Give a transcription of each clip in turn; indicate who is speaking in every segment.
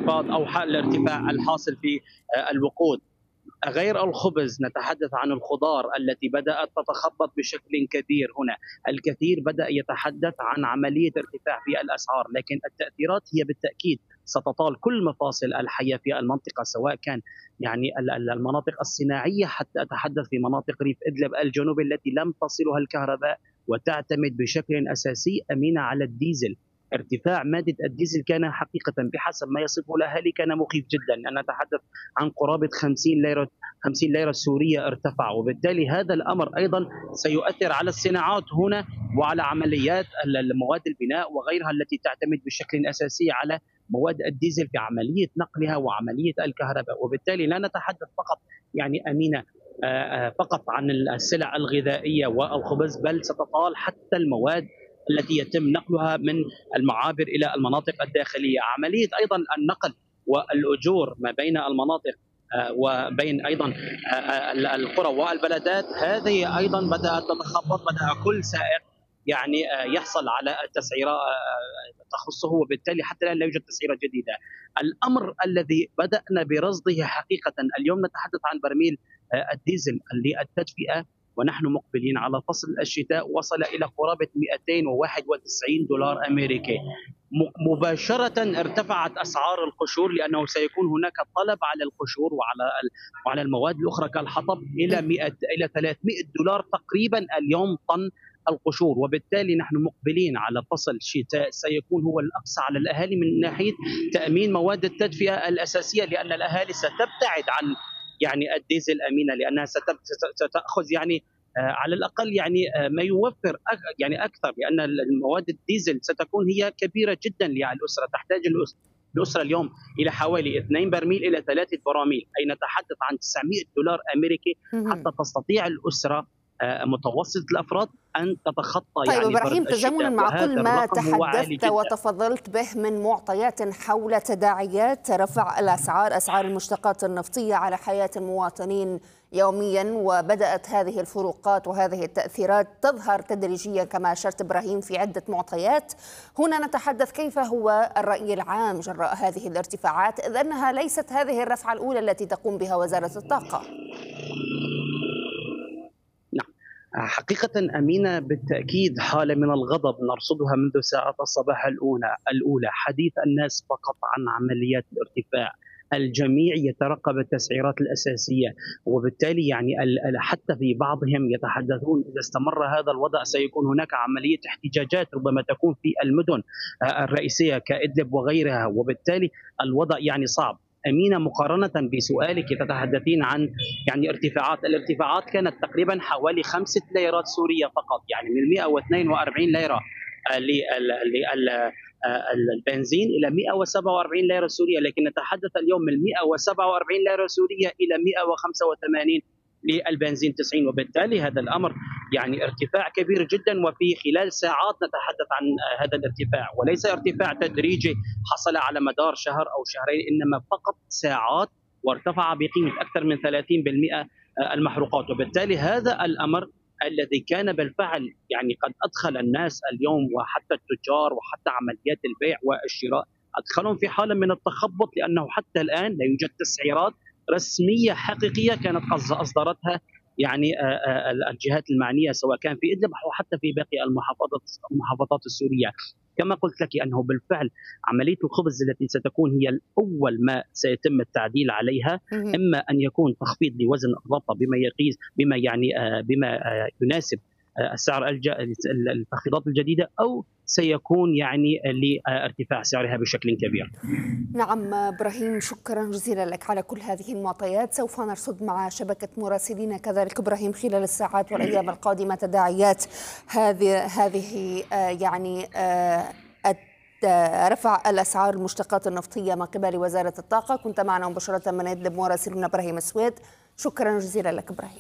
Speaker 1: انخفاض أو الارتفاع الحاصل في الوقود. غير الخبز نتحدث عن الخضار التي بدأت تتخبط بشكل كبير هنا. الكثير بدأ يتحدث عن عملية ارتفاع في الأسعار، لكن التأثيرات هي بالتأكيد ستطال كل مفاصل الحياة في المنطقة، سواء كان يعني المناطق الصناعية، حتى أتحدث في مناطق ريف إدلب الجنوبي التي لم تصلها الكهرباء وتعتمد بشكل أساسي أمينة على الديزل. ارتفاع مادة الديزل كان حقيقة بحسب ما يصفه الأهالي كان مخيف جدا. أنا أتحدث عن قرابة 50 ليرة سورية ارتفع، وبالتالي هذا الأمر أيضا سيؤثر على الصناعات هنا وعلى عمليات مواد البناء وغيرها التي تعتمد بشكل أساسي على مواد الديزل في عملية نقلها وعملية الكهرباء. وبالتالي لا نتحدث فقط يعني أمينة فقط عن السلع الغذائية والخبز، بل ستطال حتى المواد التي يتم نقلها من المعابر إلى المناطق الداخلية. عملية أيضا النقل والأجور ما بين المناطق وبين أيضا القرى والبلدات، هذه أيضا بدأت تتخبط. بدأ كل سائق يعني يحصل على تسعيرة تخصه، وبالتالي حتى الآن لا يوجد تسعيرة جديدة. الأمر الذي بدأنا برصده حقيقة اليوم نتحدث عن برميل الديزل للتدفئة ونحن مقبلين على فصل الشتاء وصل إلى قرابة 291 دولار أمريكي. مباشرة ارتفعت أسعار القشور لأنه سيكون هناك طلب على القشور وعلى المواد الأخرى كالحطب إلى 300 دولار تقريبا اليوم طن القشور. وبالتالي نحن مقبلين على فصل الشتاء سيكون هو الأقصى على الأهالي من ناحية تأمين مواد التدفئة الأساسية، لأن الأهالي ستبتعد عن يعني الديزل أمينة، لأنها ستأخذ يعني على الأقل يعني ما يوفر يعني أكثر، لأن المواد الديزل ستكون هي كبيرة جدا للأسرة. تحتاج الأسرة اليوم إلى حوالي 2 برميل إلى 3 براميل، أي نتحدث عن 900 دولار أمريكي حتى تستطيع الأسرة متوسط الأفراد أن تتخطى.
Speaker 2: طيب
Speaker 1: يعني
Speaker 2: إبراهيم، تزامنا مع كل ما تحدثت وتفضلت به من معطيات حول تداعيات رفع الأسعار، أسعار المشتقات النفطية على حياة المواطنين يوميا، وبدأت هذه الفروقات وهذه التأثيرات تظهر تدريجيا كما أشرت إبراهيم في عدة معطيات. هنا نتحدث كيف هو الرأي العام جراء هذه الارتفاعات، إذ أنها ليست هذه الرفعة الأولى التي تقوم بها وزارة الطاقة.
Speaker 1: حقيقة أمينة بالتأكيد حالة من الغضب نرصدها منذ ساعات الصباح الأولى. حديث الناس فقط عن عمليات الارتفاع، الجميع يترقب التسعيرات الأساسية، وبالتالي يعني حتى في بعضهم يتحدثون إذا استمر هذا الوضع سيكون هناك عملية احتجاجات ربما تكون في المدن الرئيسية كإدلب وغيرها، وبالتالي الوضع يعني صعب. أمينة مقارنة بسؤالك تتحدثين عن يعني الارتفاعات كانت تقريبا حوالي 5 ليرات سورية فقط، يعني من 142 ليرة للبنزين إلى 147 ليرة سورية، لكن نتحدث اليوم من 147 ليرة سورية إلى 185 للبنزين 90. وبالتالي هذا الأمر يعني ارتفاع كبير جدا، وفي خلال ساعات نتحدث عن هذا الارتفاع، وليس ارتفاع تدريجي حصل على مدار شهر أو شهرين، إنما فقط ساعات وارتفع بقيمة أكثر من 30% المحروقات. وبالتالي هذا الأمر الذي كان بالفعل يعني قد أدخل الناس اليوم وحتى التجار وحتى عمليات البيع والشراء أدخلهم في حالة من التخبط، لأنه حتى الآن لا يوجد تسعيرات رسمية حقيقية كانت أصدرتها يعني الجهات المعنية سواء كان في إدلب أو حتى في باقي المحافظات السورية. كما قلت لك أنه بالفعل عملية الخبز التي ستكون هي الأول ما سيتم التعديل عليها، إما أن يكون تخفيض لوزن الرطة بما يناسب السعر التخفيضات الجديدة، أو سيكون يعني لارتفاع سعرها بشكل كبير.
Speaker 2: نعم إبراهيم، شكرا جزيلا لك على كل هذه المعطيات. سوف نرصد مع شبكة مراسلين كذلك إبراهيم خلال الساعات والأيام القادمة تداعيات هذه يعني رفع الأسعار المشتقات النفطية من قبل وزارة الطاقة. كنت معنا مباشرة من إدلب مراسلنا إبراهيم السويد، شكرا جزيلا لك إبراهيم.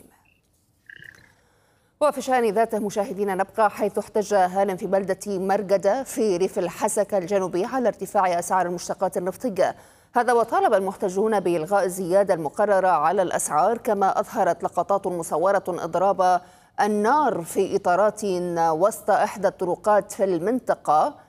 Speaker 2: وفي شأن ذاته مشاهدينا نبقى، حيث احتج أهال في بلدة مرقدة في ريف الحسكة الجنوبي على ارتفاع أسعار المشتقات النفطية. هذا وطالب المحتجون بإلغاء الزيادة المقررة على الأسعار، كما أظهرت لقطات مصورة إضراب النار في إطارات وسط إحدى الطرقات في المنطقة